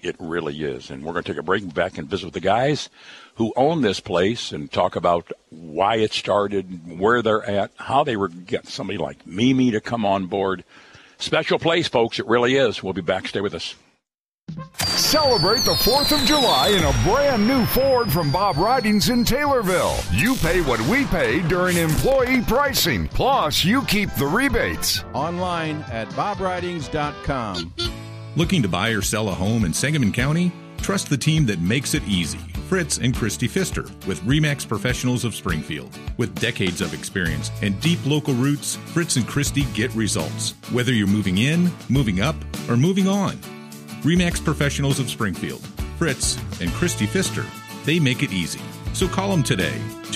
It really is. And we're going to take a break and back and visit with the guys who own this place and talk about why it started, where they're at, how they were getting somebody like Mimi to come on board. Special place, folks. It really is. We'll be back. Stay with us. Celebrate the 4th of July in a brand new Ford from Bob Ridings in Taylorville. You pay what we pay during employee pricing. Plus, you keep the rebates. Online at bobridings.com. Looking to buy or sell a home in Sangamon County? Trust the team that makes it easy. Fritz and Christy Pfister with RE/MAX Professionals of Springfield. With decades of experience and deep local roots, Fritz and Christy get results. Whether you're moving in, moving up, or moving on. RE/MAX Professionals of Springfield. Fritz and Christy Pfister. They make it easy. So call them today.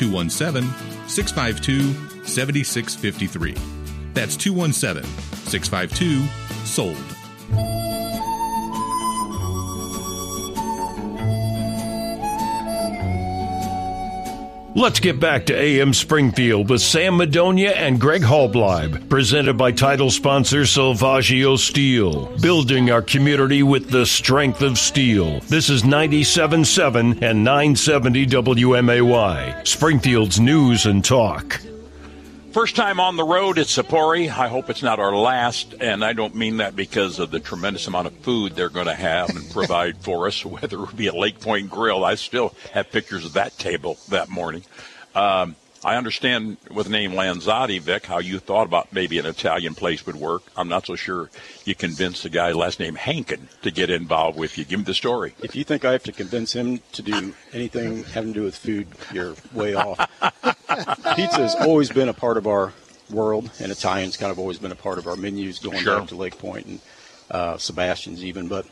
217-652-7653. That's 217-652-SOLD. Let's get back to AM Springfield with Sam Madonia and Greg Halbleib, presented by title sponsor Salvaggio Steel, building our community with the strength of steel. This is 97.7 and 970 WMAY, Springfield's News and Talk. First time on the road at Sapori. I hope it's not our last, and I don't mean that because of the tremendous amount of food they're going to have and provide for us, whether it be at Lake Point Grill. I still have pictures of that table that morning. I understand with the name Lanzotti, Vic, how you thought about maybe an Italian place would work. I'm not so sure you convinced the guy last name Hankin to get involved with you. Give me the story. If you think I have to convince him to do anything having to do with food, you're way off. Pizza has always been a part of our world, and Italian's kind of always been a part of our menus going back to Lake Point and Sebastian's even. But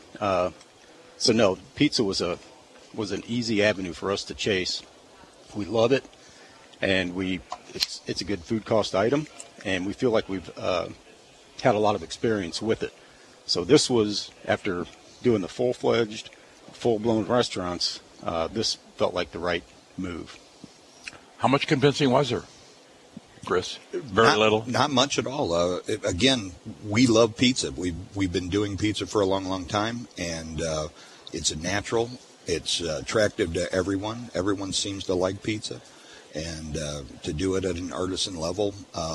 so no, pizza was an easy avenue for us to chase. We love it. And it's a good food cost item, and we feel like we've had a lot of experience with it. So this was, after doing the full-fledged, full-blown restaurants, this felt like the right move. How much convincing was there, Chris? Very little? Not much at all. Again, we love pizza. We've been doing pizza for a long, long time, and it's a natural. It's attractive to everyone. Everyone seems to like pizza. And to do it at an artisan level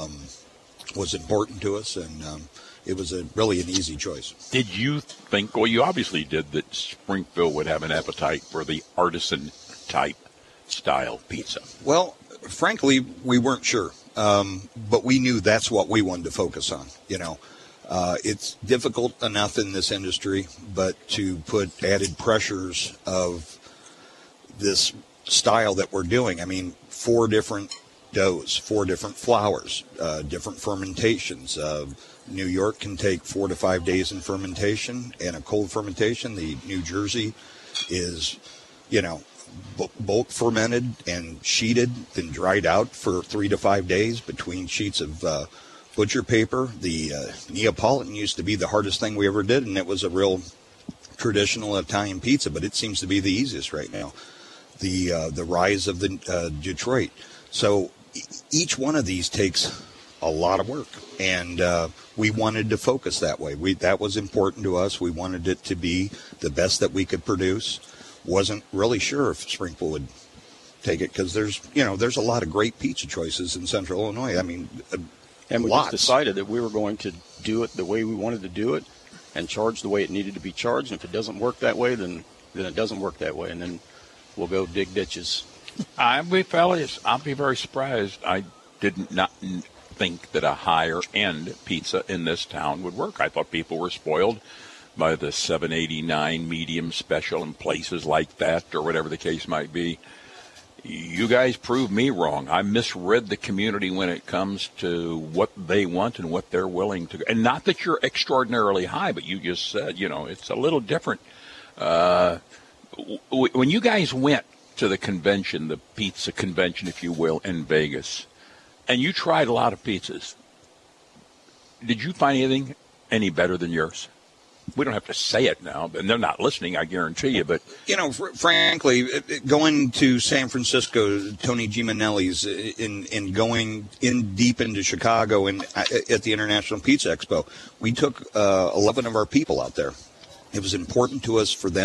was important to us, and it was really an easy choice. Did you think, well, you obviously did, that Springfield would have an appetite for the artisan-type style pizza? Well, frankly, we weren't sure, but we knew that's what we wanted to focus on. You know, it's difficult enough in this industry, but to put added pressures of this style that we're doing, I mean, 4 different doughs, 4 different flours, different fermentations. New York can take 4 to 5 days in fermentation, and a cold fermentation. The New Jersey is, bulk fermented and sheeted, then dried out for 3 to 5 days between sheets of butcher paper. The Neapolitan used to be the hardest thing we ever did, and it was a real traditional Italian pizza, but it seems to be the easiest right now. The rise of the Detroit. So each one of these takes a lot of work, and we wanted to focus that way. That was important to us. We wanted it to be the best that we could produce. Wasn't really sure if Springfield would take it, because there's a lot of great pizza choices in Central Illinois. I mean, and we lots. just decided that we were going to do it the way we wanted to do it, and charge the way it needed to be charged. And if it doesn't work that way, then it doesn't work that way, and then we'll go dig ditches. I'll be very surprised. I did not think that a higher-end pizza in this town would work. I thought people were spoiled by the $7.89 medium special in places like that, or whatever the case might be. You guys proved me wrong. I misread the community when it comes to what they want and what they're willing to. And not that you're extraordinarily high, but you just said, it's a little different. When you guys went to the convention, the pizza convention, if you will, in Vegas, and you tried a lot of pizzas, did you find anything any better than yours? We don't have to say it now, and they're not listening, I guarantee you. But frankly, going to San Francisco, Tony Giminelli's, in going in deep into Chicago and at the International Pizza Expo, we took 11 of our people out there. It was important to us for them